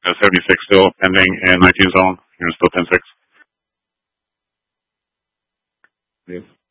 76 still pending and 19 zone. You're still 10-6.